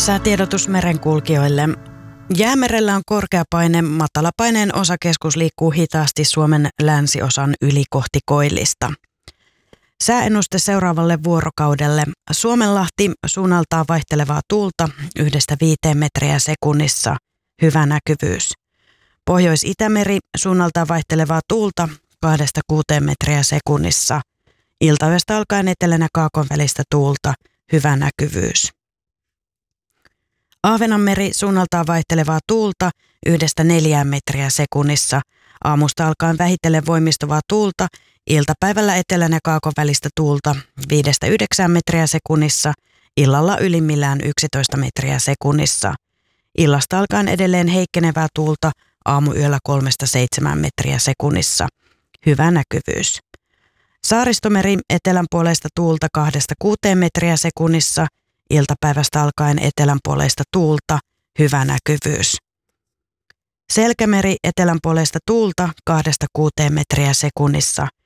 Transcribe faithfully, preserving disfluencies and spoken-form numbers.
Säätiedotus merenkulkijoille. Jäämerellä on korkea paine, matalapaineen osakeskus liikkuu hitaasti Suomen länsiosan yli kohti Koillista. Sääennuste seuraavalle vuorokaudelle. Suomenlahti suunnaltaan vaihtelevaa tuulta yhdestä viiteen metriä sekunnissa. Hyvä näkyvyys. Pohjois-Itämeri suunnaltaan vaihtelevaa tuulta kahdesta kuuteen metriä sekunnissa. Iltayöstä alkaen etelän ja kaakon välistä tuulta. Hyvä näkyvyys. Ahvenanmeri suunnaltaan vaihtelevaa tuulta yhdestä neljään metriä sekunnissa. Aamusta alkaen vähitellen voimistuvaa tuulta. Iltapäivällä etelän ja kaakon välistä tuulta viidestä yhdeksään metriä sekunnissa. Illalla ylimmillään yksitoista metriä sekunnissa. Illasta alkaen edelleen heikkenevää tuulta. Aamuyöllä kolmesta seitsemään metriä sekunnissa. Hyvä näkyvyys. Saaristomeri etelänpuoleista tuulta kahdesta kuuteen metriä sekunnissa. Iltapäivästä alkaen etelänpuoleista tuulta. Hyvä näkyvyys. Selkämeri etelänpuoleista tuulta kahdesta kuuteen metriä sekunnissa.